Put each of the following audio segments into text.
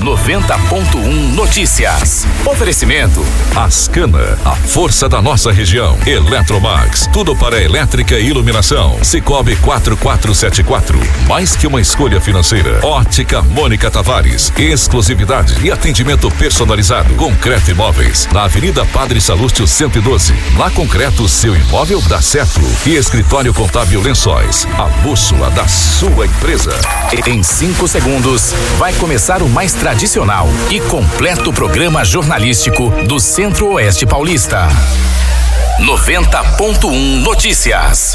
90.1 Notícias. Oferecimento Ascana, a força da nossa região. Eletromax, tudo para elétrica e iluminação. Cicobi 4474, mais que uma escolha financeira. Ótica Mônica Tavares, exclusividade e atendimento personalizado. Concreto Imóveis, na Avenida Padre Salúcio 112. Na Concreto, seu imóvel dá certo. E Escritório Contábil Lençóis, a bússola da sua empresa. Em 5 segundos, vai começar o mais tradicional e completo programa jornalístico do Centro-Oeste Paulista. 90.1 Notícias.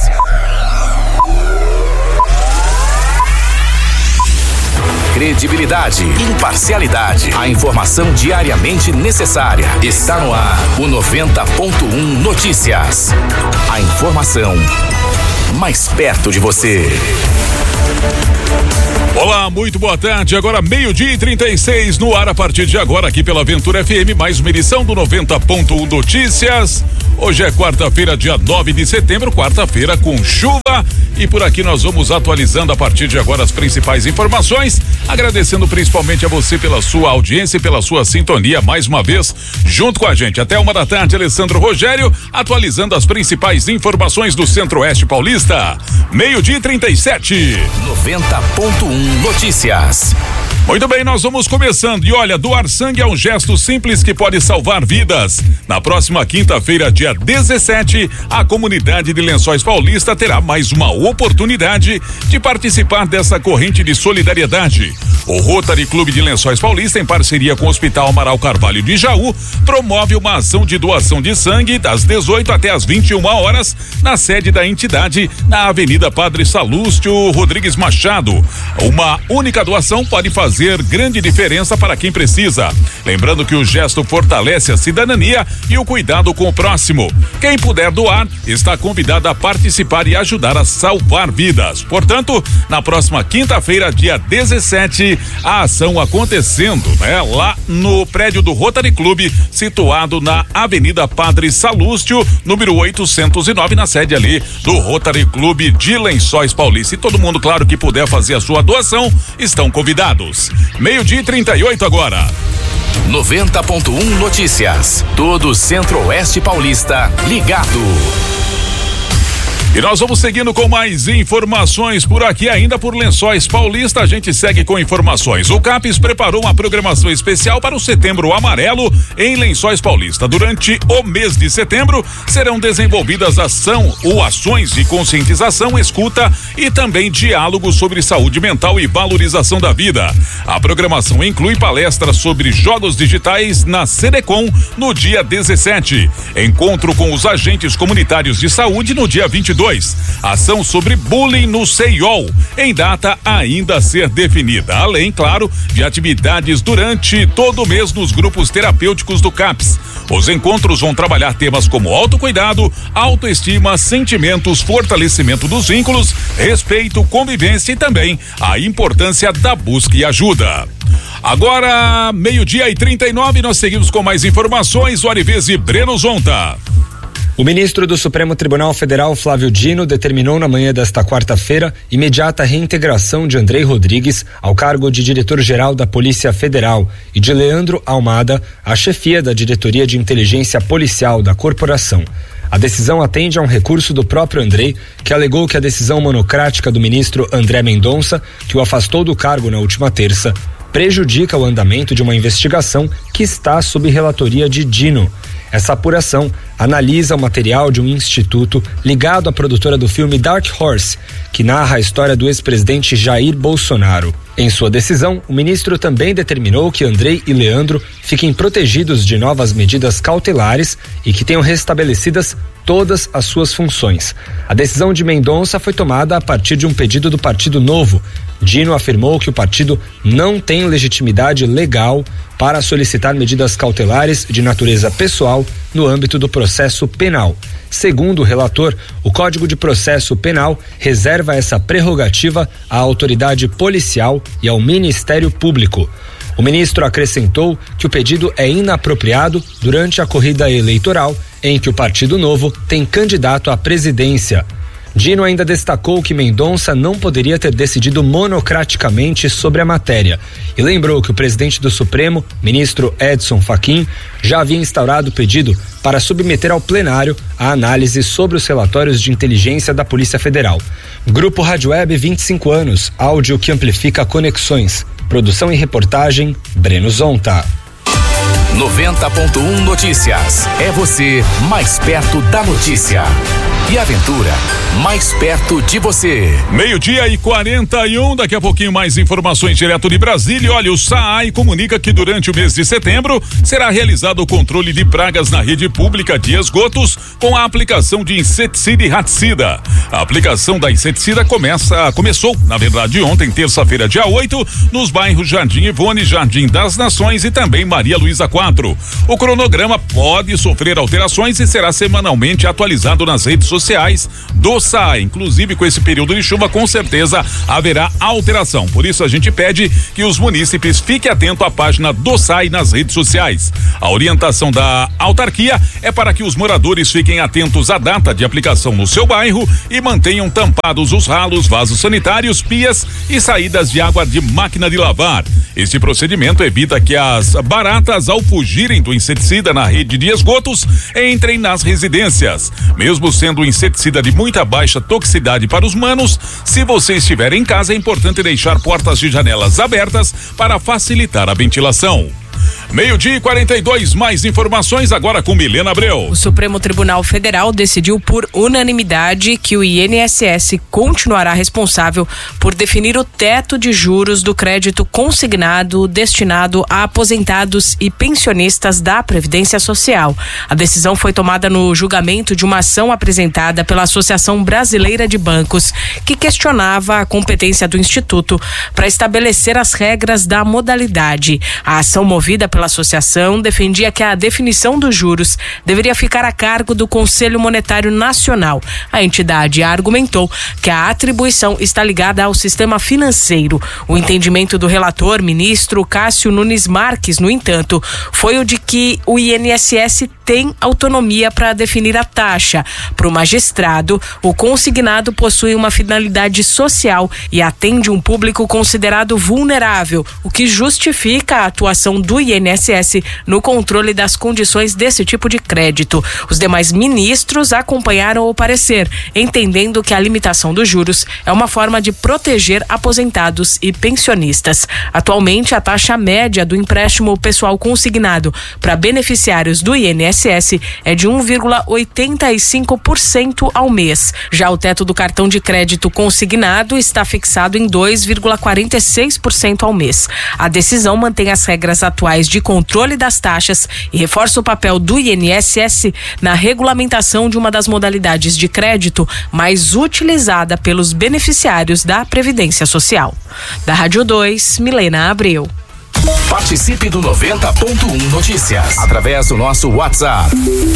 Credibilidade, imparcialidade, a informação diariamente necessária. Está no ar o 90.1 Notícias. A informação mais perto de você. Olá, muito boa tarde. Agora 12:36 no ar a partir de agora aqui pela Aventura FM, mais uma edição do 90.1 Notícias. Hoje é quarta-feira, dia 9 de setembro, quarta-feira com chuva, e por aqui nós vamos atualizando a partir de agora as principais informações, agradecendo principalmente a você pela sua audiência e pela sua sintonia mais uma vez junto com a gente. Até 1h da tarde, Alessandro Rogério atualizando as principais informações do Centro-Oeste Paulista. 12:37. 90.1 Notícias. Muito bem, nós vamos começando. E olha, doar sangue é um gesto simples que pode salvar vidas. Na próxima quinta-feira, dia 17, a comunidade de Lençóis Paulista terá mais uma oportunidade de participar dessa corrente de solidariedade. O Rotary Clube de Lençóis Paulista, em parceria com o Hospital Amaral Carvalho de Jaú, promove uma ação de doação de sangue das 18 até as 21 horas na sede da entidade, na Avenida Padre Salúcio Rodrigues Machado. Uma única doação pode fazer grande diferença para quem precisa. Lembrando que o gesto fortalece a cidadania e o cuidado com o próximo. Quem puder doar está convidado a participar e ajudar a salvar vidas. Portanto, na próxima quinta-feira, dia 17, a ação acontecendo, lá no prédio do Rotary Clube, situado na Avenida Padre Salúcio, número 809, na sede ali do Rotary Clube de Lençóis Paulista. E todo mundo, claro, que puder fazer a sua doação, estão convidados. 12:38 agora. 90.1 Notícias. Todo o Centro-Oeste Paulista ligado. E nós vamos seguindo com mais informações por aqui, ainda por Lençóis Paulista. A gente segue com informações. O CAPES preparou uma programação especial para o Setembro Amarelo em Lençóis Paulista. Durante o mês de setembro serão desenvolvidas ações de conscientização, escuta e também diálogo sobre saúde mental e valorização da vida. A programação inclui palestras sobre jogos digitais na Cedecom no dia 17, encontro com os agentes comunitários de saúde no dia 22. Ação sobre bullying no CEIOL, em data ainda a ser definida. Além, claro, de atividades durante todo o mês nos grupos terapêuticos do CAPES. Os encontros vão trabalhar temas como autocuidado, autoestima, sentimentos, fortalecimento dos vínculos, respeito, convivência e também a importância da busca e ajuda. Agora, 12:39, nós seguimos com mais informações. Orivez e Breno Zonta. O ministro do Supremo Tribunal Federal, Flávio Dino, determinou na manhã desta quarta-feira imediata reintegração de Andrei Rodrigues ao cargo de diretor-geral da Polícia Federal e de Leandro Almada à chefia da Diretoria de Inteligência Policial da corporação. A decisão atende a um recurso do próprio Andrei, que alegou que a decisão monocrática do ministro André Mendonça, que o afastou do cargo na última terça, prejudica o andamento de uma investigação que está sob relatoria de Dino. Essa apuração analisa o material de um instituto ligado à produtora do filme Dark Horse, que narra a história do ex-presidente Jair Bolsonaro. Em sua decisão, o ministro também determinou que Andrei e Leandro fiquem protegidos de novas medidas cautelares e que tenham restabelecidas todas as suas funções. A decisão de Mendonça foi tomada a partir de um pedido do Partido Novo. Dino afirmou que o partido não tem legitimidade legal para solicitar medidas cautelares de natureza pessoal no âmbito do processo penal. Segundo o relator, o Código de Processo Penal reserva essa prerrogativa à autoridade policial e ao Ministério Público. O ministro acrescentou que o pedido é inapropriado durante a corrida eleitoral em que o Partido Novo tem candidato à presidência. Dino ainda destacou que Mendonça não poderia ter decidido monocraticamente sobre a matéria e lembrou que o presidente do Supremo, ministro Edson Fachin, já havia instaurado o pedido para submeter ao plenário a análise sobre os relatórios de inteligência da Polícia Federal. Grupo Rádio Web, 25 anos, áudio que amplifica conexões. Produção e reportagem, Breno Zonta. 90.1 Notícias. É você mais perto da notícia. E Aventura, mais perto de você. 12:41, daqui a pouquinho mais informações direto de Brasília. Olha, o SAAI comunica que durante o mês de setembro será realizado o controle de pragas na rede pública de esgotos com a aplicação de inseticida e raticida. A aplicação da inseticida começou, na verdade, ontem, terça-feira, dia 8, nos bairros Jardim Ivone, Jardim das Nações e também Maria Luísa 4. O cronograma pode sofrer alterações e será semanalmente atualizado nas redes sociais do SAAI. Inclusive, com esse período de chuva, com certeza haverá alteração. Por isso, a gente pede que os munícipes fiquem atentos à página do SAAI nas redes sociais. A orientação da autarquia é para que os moradores fiquem atentos à data de aplicação no seu bairro e mantenham tampados os ralos, vasos sanitários, pias e saídas de água de máquina de lavar. Este procedimento evita que as baratas, ao fugirem do inseticida na rede de esgotos, entrem nas residências. Mesmo sendo inseticida de muita baixa toxicidade para os humanos, se você estiver em casa, é importante deixar portas e janelas abertas para facilitar a ventilação. 12:42, mais informações agora com Milena Abreu. O Supremo Tribunal Federal decidiu por unanimidade que o INSS continuará responsável por definir o teto de juros do crédito consignado destinado a aposentados e pensionistas da Previdência Social. A decisão foi tomada no julgamento de uma ação apresentada pela Associação Brasileira de Bancos, que questionava a competência do Instituto para estabelecer as regras da modalidade. A ação movida pela associação defendia que a definição dos juros deveria ficar a cargo do Conselho Monetário Nacional. A entidade argumentou que a atribuição está ligada ao sistema financeiro. O entendimento do relator, ministro Cássio Nunes Marques, no entanto, foi o de que o INSS tem autonomia para definir a taxa. Para o magistrado, o consignado possui uma finalidade social e atende um público considerado vulnerável, o que justifica a atuação do INSS no controle das condições desse tipo de crédito. Os demais ministros acompanharam o parecer, entendendo que a limitação dos juros é uma forma de proteger aposentados e pensionistas. Atualmente, a taxa média do empréstimo pessoal consignado para beneficiários do INSS é de 1,85% ao mês. Já o teto do cartão de crédito consignado está fixado em 2,46% ao mês. A decisão mantém as regras atuais de controle das taxas e reforça o papel do INSS na regulamentação de uma das modalidades de crédito mais utilizada pelos beneficiários da Previdência Social. Da Rádio 2, Milena Abreu. Participe do 90.1 Notícias através do nosso WhatsApp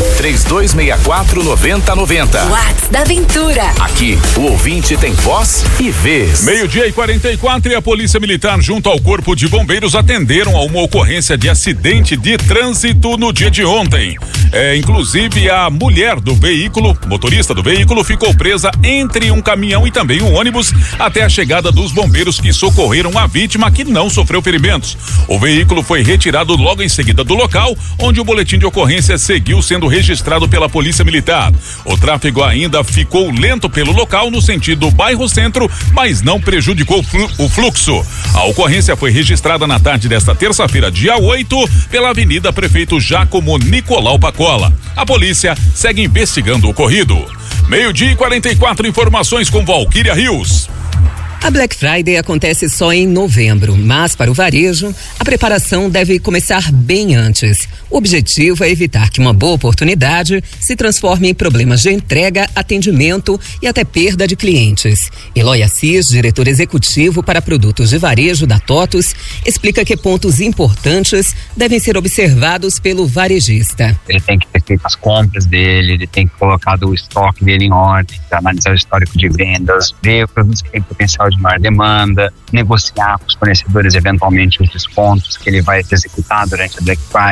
3264-9090. WhatsApp da Aventura. Aqui o ouvinte tem voz e vez. 12:44 e a Polícia Militar junto ao Corpo de Bombeiros atenderam a uma ocorrência de acidente de trânsito no dia de ontem. Inclusive a mulher do veículo, motorista do veículo, ficou presa entre um caminhão e também um ônibus até a chegada dos bombeiros que socorreram a vítima, que não sofreu ferimentos. O veículo foi retirado logo em seguida do local, onde o boletim de ocorrência seguiu sendo registrado pela Polícia Militar. O tráfego ainda ficou lento pelo local no sentido bairro Centro, mas não prejudicou o fluxo. A ocorrência foi registrada na tarde desta terça-feira, dia 8, pela Avenida Prefeito Giacomo Nicolau Pacola. A polícia segue investigando o ocorrido. 12:44, informações com Valquíria Rios. A Black Friday acontece só em novembro, mas para o varejo, a preparação deve começar bem antes. O objetivo é evitar que uma boa oportunidade se transforme em problemas de entrega, atendimento e até perda de clientes. Eloy Assis, diretor executivo para produtos de varejo da TOTUS, explica que pontos importantes devem ser observados pelo varejista. Ele tem que ter feito as compras dele, ele tem que colocar o estoque dele em ordem, analisar o histórico de vendas, ver produtos que têm potencial de maior demanda, negociar com os fornecedores eventualmente os descontos que ele vai executar durante a Black Friday.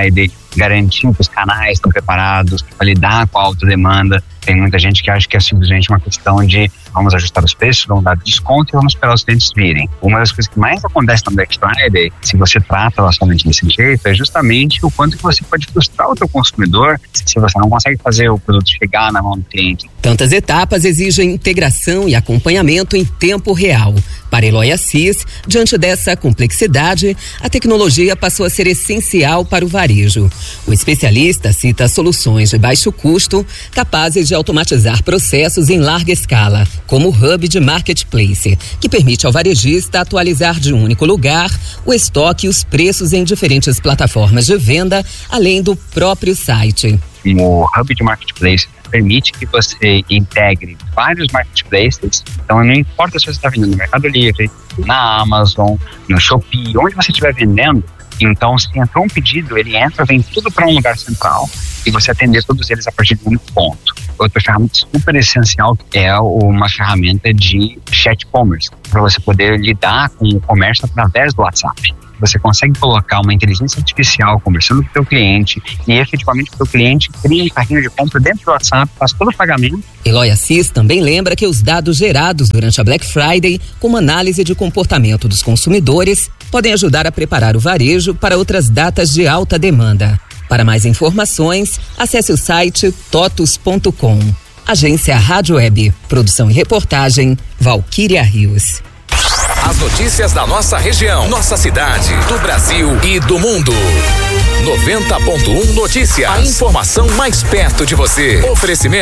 garantir que os canais estão preparados para lidar com a alta demanda. Tem muita gente que acha que é simplesmente uma questão de vamos ajustar os preços, vamos dar desconto e vamos esperar os clientes virem. Uma das coisas que mais acontece na Black Friday, se você trata ela somente desse jeito, é justamente o quanto que você pode frustrar o teu consumidor se você não consegue fazer o produto chegar na mão do cliente. Tantas etapas exigem integração e acompanhamento em tempo real. Para Eloy Assis, diante dessa complexidade, a tecnologia passou a ser essencial para o varejo. O especialista cita soluções de baixo custo, capazes de automatizar processos em larga escala, como o Hub de Marketplace, que permite ao varejista atualizar de um único lugar o estoque e os preços em diferentes plataformas de venda, além do próprio site. O Hub de Marketplace permite que você integre vários marketplaces. Então não importa se você está vendendo no Mercado Livre, na Amazon, no Shopee, onde você estiver vendendo. Então, se entrou um pedido, ele entra, vem tudo para um lugar central e você atender todos eles a partir de um único ponto. Outra ferramenta super essencial é uma ferramenta de chat commerce, para você poder lidar com o comércio através do WhatsApp. Você consegue colocar uma inteligência artificial conversando com o teu cliente e efetivamente o teu cliente cria um carrinho de compra dentro do WhatsApp, faz todo o pagamento. Eloy Assis também lembra que os dados gerados durante a Black Friday, como análise de comportamento dos consumidores, podem ajudar a preparar o varejo para outras datas de alta demanda. Para mais informações, acesse o site totus.com. Agência Rádio Web. Produção e reportagem, Valquíria Rios. As notícias da nossa região, nossa cidade, do Brasil e do mundo. 90.1 Notícias. A informação mais perto de você. Oferecimento